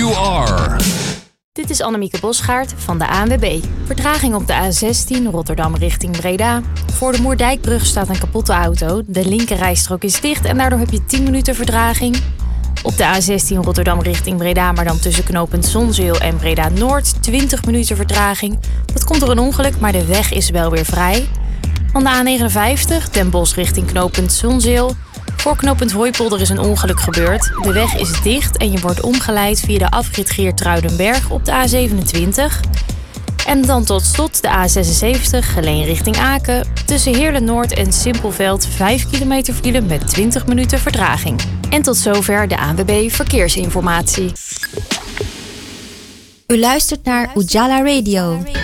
you are. Dit is Annemieke Bosgaard van de ANWB. Vertraging op de A16 Rotterdam richting Breda. Voor de Moerdijkbrug staat een kapotte auto. De linkerrijstrook is dicht en daardoor heb je 10 minuten vertraging. Op de A16 Rotterdam richting Breda, maar dan tussen knooppunt Zonzeel en Breda Noord 20 minuten vertraging. Dat komt door een ongeluk, maar de weg is wel weer vrij. Van de A59 Den Bosch richting knooppunt Zonzeel. Voor knooppunt Hooipolder is een ongeluk gebeurd. De weg is dicht en je wordt omgeleid via de afrit Geertruidenberg op de A27. En dan tot slot de A76 Geleen richting Aken. Tussen Heerlen Noord en Simpelveld 5 kilometer file met 20 minuten vertraging. En tot zover de ANWB Verkeersinformatie. U luistert naar Ujala Radio.